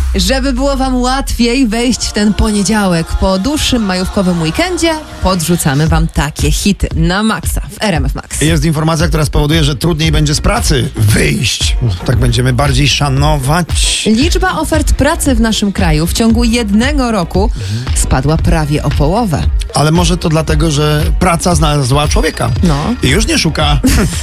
Żeby było wam łatwiej wejść w ten poniedziałek po dłuższym majówkowym weekendzie, podrzucamy wam takie hity na maksa w RMF Max. Jest informacja, która spowoduje, że trudniej będzie z pracy wyjść. Tak będziemy bardziej szanować. Liczba ofert pracy w naszym kraju w ciągu 1 roku spadła prawie o połowę. Ale może to dlatego, że praca znalazła człowieka. No. I już nie szuka